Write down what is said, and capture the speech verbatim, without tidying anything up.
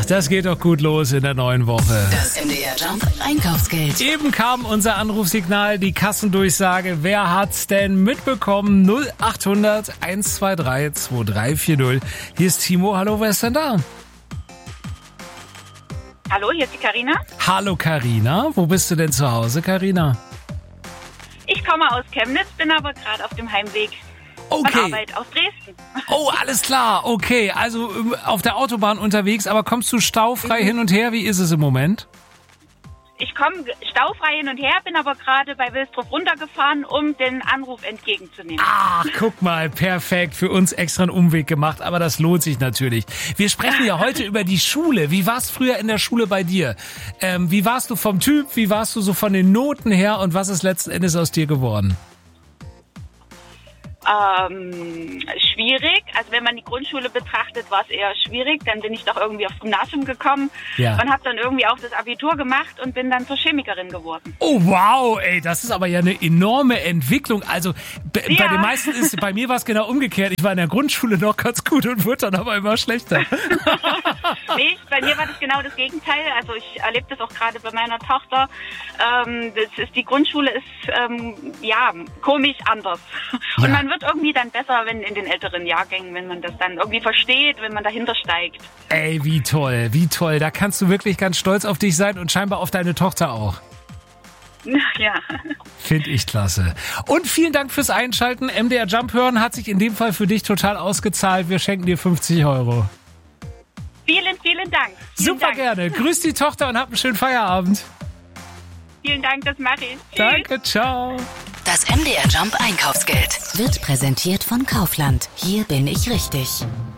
das geht doch gut los in der neuen Woche. Das M D R Jump Einkaufsgeld. Eben kam unser Anrufsignal, die Kassendurchsage. Wer hat's denn mitbekommen? null acht hundert eins zwei drei zwei drei vier null. Hier ist Timo. Hallo, wer ist denn da? Hallo, hier ist die Carina. Hallo Carina. Wo bist du denn zu Hause, Carina? Ich komme aus Chemnitz, bin aber gerade auf dem Heimweg Okay. von Arbeit aus Dresden. Oh, alles klar. Okay, also ähm, auf der Autobahn unterwegs, aber kommst du staufrei hin und her? Wie ist es im Moment? Ich komme staufrei hin und her, bin aber gerade bei Wilsdruff runtergefahren, um den Anruf entgegenzunehmen. Ach, guck mal, perfekt. Für uns extra einen Umweg gemacht, aber das lohnt sich natürlich. Wir sprechen ja heute über die Schule. Wie war's früher in der Schule bei dir? Ähm, wie warst du vom Typ? Wie warst du so von den Noten her? Und was ist letzten Endes aus dir geworden? Ähm, schwierig. Also wenn man die Grundschule betrachtet, war es eher schwierig. Dann bin ich doch irgendwie aufs Gymnasium gekommen Ja. und habe dann irgendwie auch das Abitur gemacht und bin dann zur Chemikerin geworden. Oh wow, ey, das ist aber ja eine enorme Entwicklung. Also b- Ja. bei den meisten ist, bei mir war es genau umgekehrt. Ich war in der Grundschule noch ganz gut und wurde dann aber immer schlechter. Nee, bei mir war das genau das Gegenteil. Also ich erlebe das auch gerade bei meiner Tochter. Ähm, das ist, die Grundschule ist ähm, ja komisch anders. Und Ja. man wird irgendwie dann besser, wenn in den älteren Jahrgängen, wenn man das dann irgendwie versteht, wenn man dahinter steigt. Ey, wie toll, wie toll. Da kannst du wirklich ganz stolz auf dich sein und scheinbar auf deine Tochter auch. Ja. Finde ich klasse. Und vielen Dank fürs Einschalten. M D R Jump hören hat sich in dem Fall für dich total ausgezahlt. Wir schenken dir fünfzig Euro. Vielen, vielen Dank. Vielen Super Dank. gerne. Grüß die Tochter und hab einen schönen Feierabend. Vielen Dank, das mache ich. Tschüss. Danke, ciao. Das M D R Jump Einkaufsgeld wird präsentiert von Kaufland. Hier bin ich richtig.